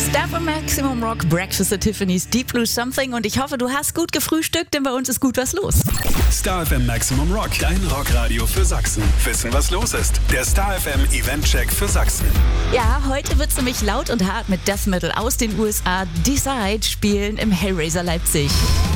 Star FM Maximum Rock, Breakfast at Tiffany's, Deep Blue Something und ich hoffe, du hast gut gefrühstückt, denn bei uns ist gut was los. Star FM Maximum Rock, dein Rockradio für Sachsen. Wissen, was los ist? Der Star FM Eventcheck für Sachsen. Ja, heute wird's nämlich laut und hart mit Death Metal aus den USA. Decide spielen im Hellraiser Leipzig.